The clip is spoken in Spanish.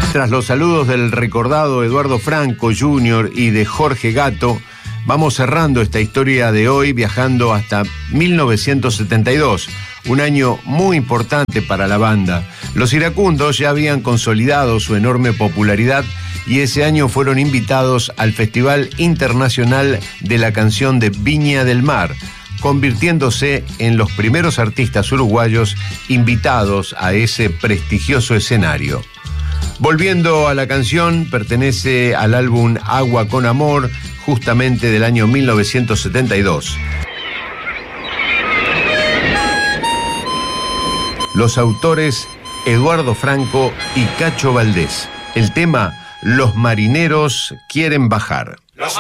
Tras los saludos del recordado Eduardo Franco Jr. y de Jorge Gatto, vamos cerrando esta historia de hoy viajando hasta 1972, un año muy importante para la banda. Los Iracundos ya habían consolidado su enorme popularidad y ese año fueron invitados al Festival Internacional de la Canción de Viña del Mar, convirtiéndose en los primeros artistas uruguayos invitados a ese prestigioso escenario. Volviendo a la canción, pertenece al álbum Agua con Amor, justamente del año 1972. Los autores Eduardo Franco y Cacho Valdés. El tema, Los marineros quieren bajar.